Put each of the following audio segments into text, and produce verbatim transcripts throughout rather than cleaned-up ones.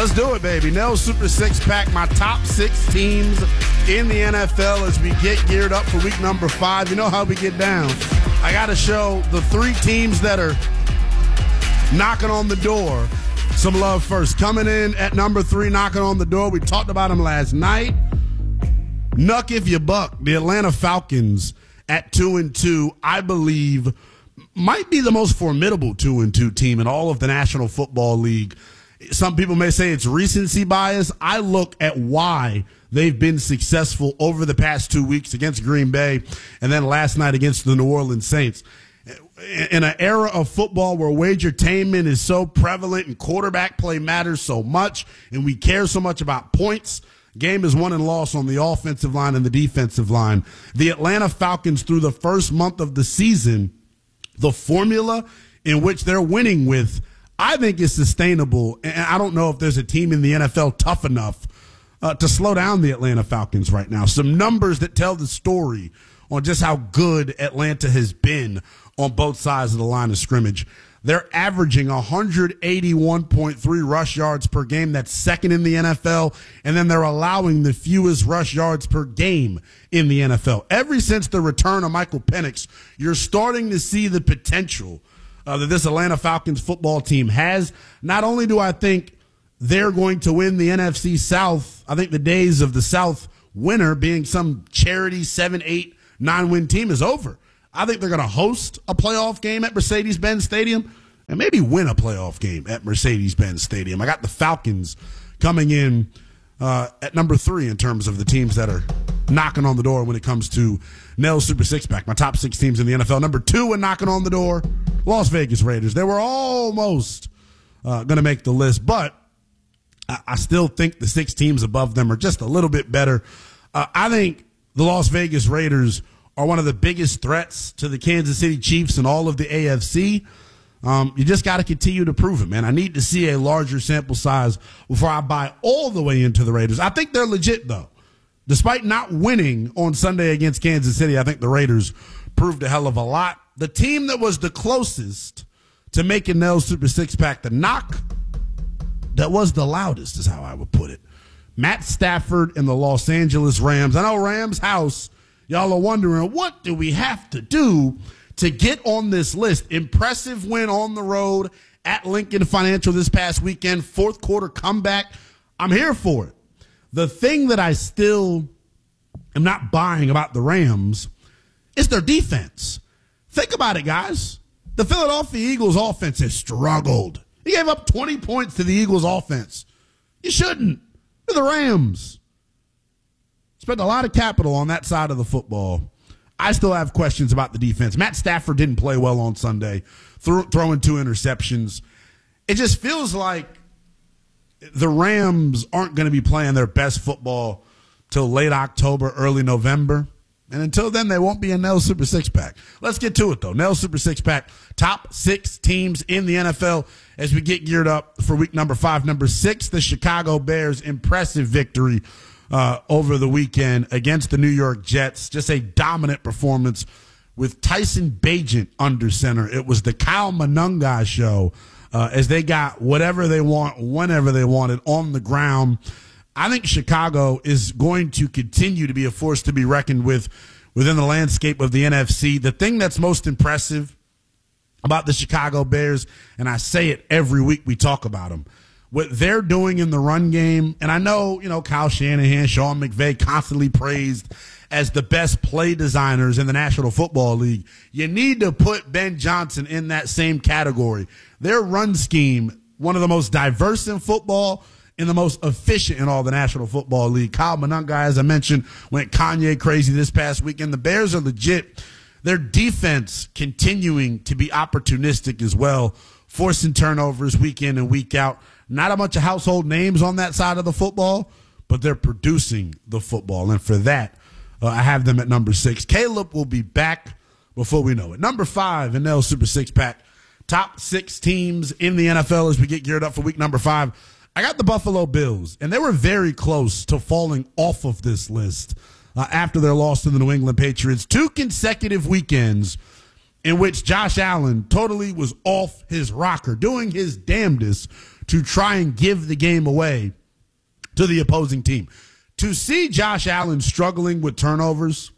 Let's do it, baby. Nell Super Six Pack, my top six teams in the N F L as we get geared up for week number five. You know how we get down. I got to show the three teams that are knocking on the door some love first. Coming in at number three, knocking on the door. We talked about them last night. Nuck if you buck. The Atlanta Falcons at two and two, I believe, might be the most formidable two and two team in all of the National Football League. Some people may say it's recency bias. I look at why they've been successful over the past two weeks against Green Bay and then last night against the New Orleans Saints. In an era of football where wagertainment is so prevalent and quarterback play matters so much and we care so much about points, game is won and lost on the offensive line and the defensive line. The Atlanta Falcons, through the first month of the season, the formula in which they're winning with, I think is sustainable, and I don't know if there's a team in the N F L tough enough uh, to slow down the Atlanta Falcons right now. Some numbers that tell the story on just how good Atlanta has been on both sides of the line of scrimmage. They're averaging one eighty-one point three rush yards per game. That's second in the N F L, and then they're allowing the fewest rush yards per game in the N F L. Ever since the return of Michael Penix, you're starting to see the potential Uh, that this Atlanta Falcons football team has. Not only do I think they're going to win the N F C South, I think the days of the South winner being some charity seven, eight, nine-win team is over. I think they're going to host a playoff game at Mercedes-Benz Stadium and maybe win a playoff game at Mercedes-Benz Stadium. I got the Falcons coming in uh, at number three in terms of the teams that are knocking on the door when it comes to Nell's Super Six Pack, my top six teams in the N F L. Number two and knocking on the door, Las Vegas Raiders. They were almost uh, going to make the list, but I, I still think the six teams above them are just a little bit better. Uh, I think the Las Vegas Raiders are one of the biggest threats to the Kansas City Chiefs and all of the A F C. Um, you just got to continue to prove it, man. I need to see a larger sample size before I buy all the way into the Raiders. I think they're legit, though. Despite not winning on Sunday against Kansas City, I think the Raiders proved a hell of a lot. The team that was the closest to making Nell's Super Six Pack the knock, that was the loudest, is how I would put it. Matt Stafford and the Los Angeles Rams. I know Rams house, y'all are wondering, what do we have to do to get on this list? Impressive win on the road at Lincoln Financial this past weekend. Fourth quarter comeback. I'm here for it. The thing that I still am not buying about the Rams is their defense. Think about it, guys. The Philadelphia Eagles offense has struggled. He gave up twenty points to the Eagles offense. You shouldn't. They're the Rams. Spent a lot of capital on that side of the football. I still have questions about the defense. Matt Stafford didn't play well on Sunday, threw, throwing two interceptions. It just feels like the Rams aren't going to be playing their best football till late October, early November. And until then, they won't be in Nell's Super Six Pack. Let's get to it, though. Nell's Super Six Pack, top six teams in the N F L as we get geared up for week number five. Number six, the Chicago Bears. Impressive victory uh, over the weekend against the New York Jets. Just a dominant performance with Tyson Bagent under center. It was the Kyle Monangai show. Uh, as they got whatever they want, whenever they wanted on the ground. I think Chicago is going to continue to be a force to be reckoned with within the landscape of the N F C. The thing that's most impressive about the Chicago Bears, and I say it every week we talk about them, what they're doing in the run game, and I know, you know, Kyle Shanahan, Sean McVay constantly praised as the best play designers in the National Football League. You need to put Ben Johnson in that same category. Their run scheme, one of the most diverse in football and the most efficient in all the National Football League. Kyle Monangai, as I mentioned, went Kanye crazy this past weekend. The Bears are legit. Their defense continuing to be opportunistic as well, forcing turnovers week in and week out. Not a bunch of household names on that side of the football, but they're producing the football. And for that, uh, I have them at number six. Caleb will be back before we know it. Number five in Nell's Super Six Pack. Top six teams in the N F L as we get geared up for week number five. I got the Buffalo Bills, and they were very close to falling off of this list uh, after their loss to the New England Patriots. Two consecutive weekends in which Josh Allen totally was off his rocker, doing his damnedest to try and give the game away to the opposing team. To see Josh Allen struggling with turnovers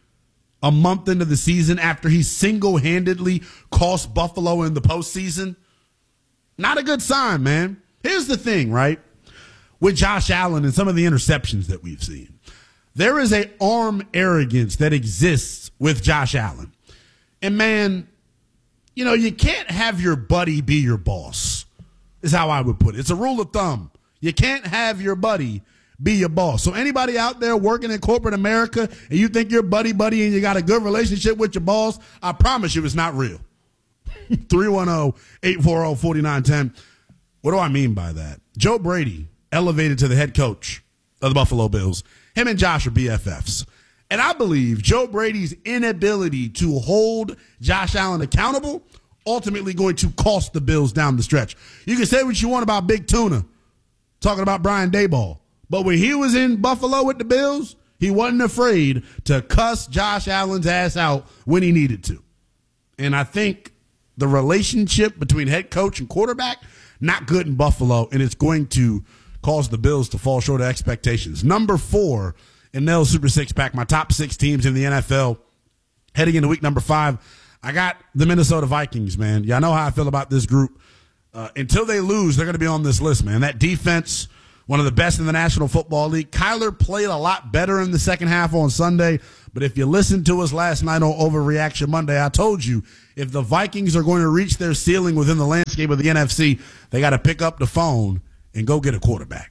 a month into the season after he single-handedly cost Buffalo in the postseason, not a good sign, man. Here's the thing, right? With Josh Allen and some of the interceptions that we've seen, there is a arm arrogance that exists with Josh Allen. And, man, you know, you can't have your buddy be your boss, is how I would put it. It's a rule of thumb. You can't have your buddy be your boss. So anybody out there working in corporate America and you think you're buddy-buddy and you got a good relationship with your boss, I promise you it's not real. three one zero, eight four zero, four nine one zero. What do I mean by that? Joe Brady elevated to the head coach of the Buffalo Bills. Him and Josh are B F Fs. And I believe Joe Brady's inability to hold Josh Allen accountable ultimately going to cost the Bills down the stretch. You can say what you want about Big Tuna, talking about Brian Daboll. But when he was in Buffalo with the Bills, he wasn't afraid to cuss Josh Allen's ass out when he needed to. And I think the relationship between head coach and quarterback, not good in Buffalo, and it's going to cause the Bills to fall short of expectations. Number four in Nell's Super Six Pack, my top six teams in the N F L heading into week number five. I got the Minnesota Vikings, man. Y'all know how I feel about this group. Uh, until they lose, they're going to be on this list, man. That defense, one of the best in the National Football League. Kyler played a lot better in the second half on Sunday, but if you listened to us last night on Overreaction Monday, I told you if the Vikings are going to reach their ceiling within the landscape of the N F C, they got to pick up the phone and go get a quarterback.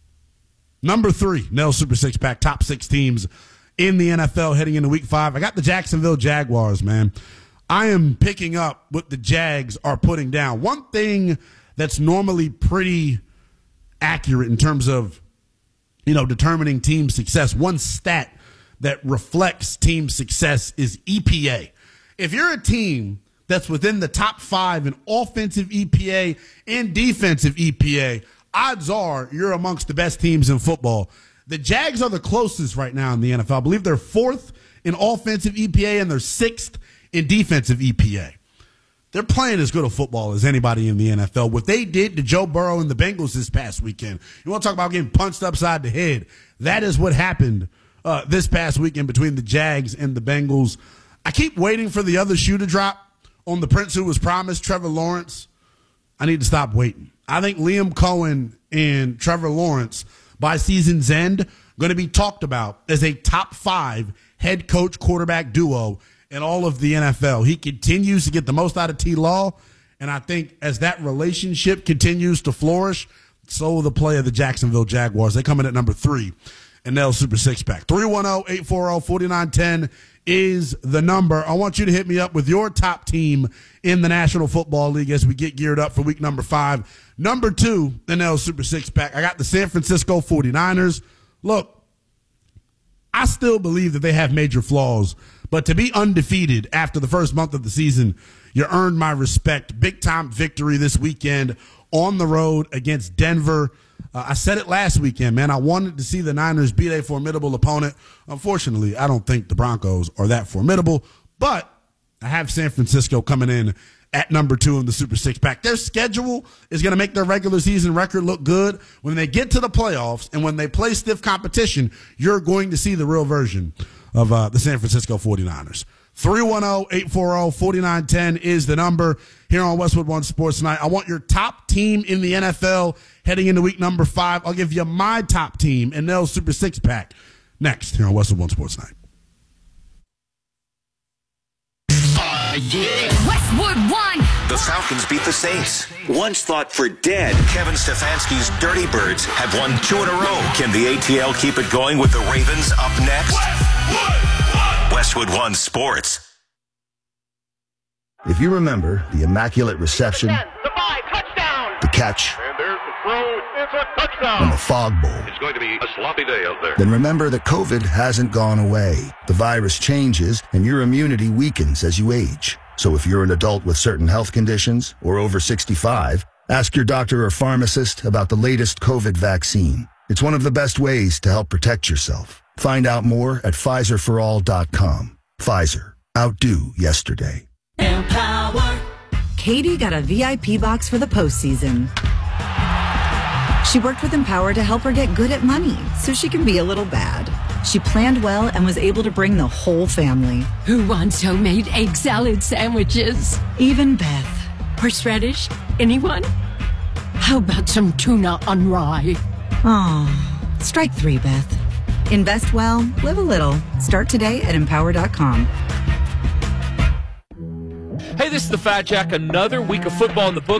Number three, Nell's Super Six Pack, top six teams in the N F L heading into week five. I got the Jacksonville Jaguars, man. I am picking up what the Jags are putting down. One thing that's normally pretty accurate in terms of, you know, determining team success, one stat that reflects team success is E P A. If you're a team that's within the top five in offensive E P A and defensive E P A, odds are you're amongst the best teams in football. The Jags are the closest right now in the N F L. I believe they're fourth in offensive E P A and they're sixth in defensive E P A. They're playing as good a football as anybody in the N F L. What they did to Joe Burrow and the Bengals this past weekend, you want to talk about getting punched upside the head, that is what happened uh, this past weekend between the Jags and the Bengals. I keep waiting for the other shoe to drop on the prince who was promised, Trevor Lawrence. I need to stop waiting. I think Liam Cohen and Trevor Lawrence, by season's end, going to be talked about as a top five head coach quarterback duo in all of the N F L. He continues to get the most out of T-Law, and I think as that relationship continues to flourish, so will the play of the Jacksonville Jaguars. They come in at number three in Nell's Super Six Pack. three one zero, eight four zero, four nine one zero is the number. I want you to hit me up with your top team in the National Football League as we get geared up for week number five. Number two, the Nell's Super Six Pack. I got the San Francisco forty-niners. Look, I still believe that they have major flaws, but to be undefeated after the first month of the season, you earned my respect. Big-time victory this weekend on the road against Denver. Uh, I said it last weekend, man. I wanted to see the Niners beat a formidable opponent. Unfortunately, I don't think the Broncos are that formidable, but I have San Francisco coming in at number two in the Super Six Pack. Their schedule is going to make their regular season record look good. When they get to the playoffs and when they play stiff competition, you're going to see the real version of uh, the San Francisco forty-niners. three one zero, eight four zero, four nine one zero is the number here on Westwood One Sports Tonight. I want your top team in the N F L heading into week number five. I'll give you my top team in Nell's Super Six Pack next here on Westwood One Sports Tonight. Uh, yeah. Westwood One. The Falcons beat the Saints. Once thought for dead, Kevin Stefanski's Dirty Birds have won two in a row. Can the A T L keep it going with the Ravens up next? Westwood One. Westwood One Sports. If you remember the immaculate reception, the five, touchdown, the catch, and there's the throw, it's a touchdown, and the fog bowl, it's going to be a sloppy day out there. Then remember that COVID hasn't gone away. The virus changes, and your immunity weakens as you age. So if you're an adult with certain health conditions or over sixty-five, ask your doctor or pharmacist about the latest COVID vaccine. It's one of the best ways to help protect yourself. Find out more at Pfizer for all dot com. Pfizer. Outdo yesterday. Empower. Katie got a V I P box for the postseason. She worked with Empower to help her get good at money so she can be a little bad. She planned well and was able to bring the whole family. Who wants homemade egg salad sandwiches? Even Beth. Horseradish? Anyone? How about some tuna on rye? Oh, strike three, Beth. Invest well, live a little. Start today at empower dot com. Hey, this is the Fat Jack. Another week of football in the book.